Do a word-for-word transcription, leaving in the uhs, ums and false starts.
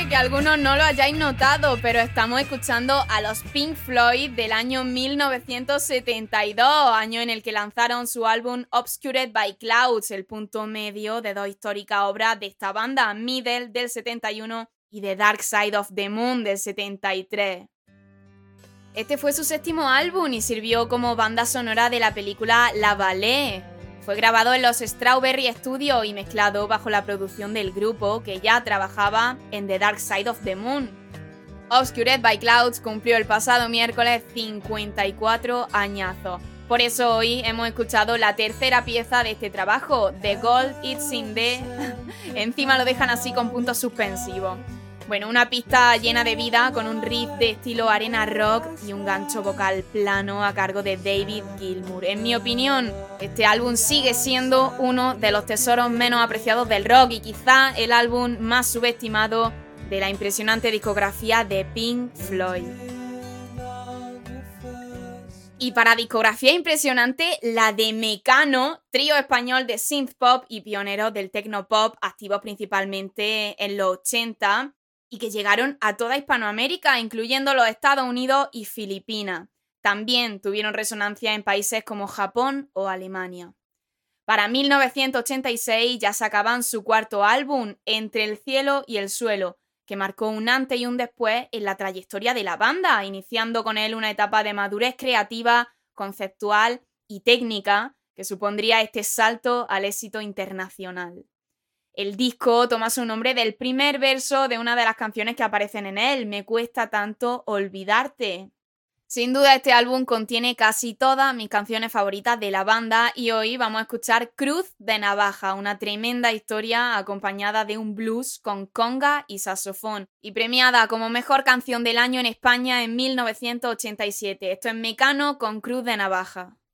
Puede que algunos no lo hayáis notado, pero estamos escuchando a los Pink Floyd del año mil novecientos setenta y dos, año en el que lanzaron su álbum Obscured by Clouds, el punto medio de dos históricas obras de esta banda, Middle del setenta y uno y The Dark Side of the Moon del setenta y tres. Este fue su séptimo álbum y sirvió como banda sonora de la película La Ballet. Fue grabado en los Strawberry Studios y mezclado bajo la producción del grupo, que ya trabajaba en The Dark Side of the Moon. Obscured by Clouds cumplió el pasado miércoles cincuenta y cuatro añazos. Por eso hoy hemos escuchado la tercera pieza de este trabajo, The Gold It's in the... Encima lo dejan así con puntos suspensivos. Bueno, una pista llena de vida con un riff de estilo arena rock y un gancho vocal plano a cargo de David Gilmour. En mi opinión, este álbum sigue siendo uno de los tesoros menos apreciados del rock y quizá el álbum más subestimado de la impresionante discografía de Pink Floyd. Y para discografía impresionante, la de Mecano, trío español de synth pop y pioneros del techno pop, activos principalmente en los ochenta, y que llegaron a toda Hispanoamérica, incluyendo los Estados Unidos y Filipinas. También tuvieron resonancia en países como Japón o Alemania. Para mil novecientos ochenta y seis ya sacaban su cuarto álbum, Entre el cielo y el suelo, que marcó un antes y un después en la trayectoria de la banda, iniciando con él una etapa de madurez creativa, conceptual y técnica que supondría este salto al éxito internacional. El disco toma su nombre del primer verso de una de las canciones que aparecen en él, Me cuesta tanto olvidarte. Sin duda este álbum contiene casi todas mis canciones favoritas de la banda y hoy vamos a escuchar Cruz de Navaja, una tremenda historia acompañada de un blues con conga y saxofón y premiada como mejor canción del año en España en mil novecientos ochenta y siete. Esto es Mecano con Cruz de Navaja.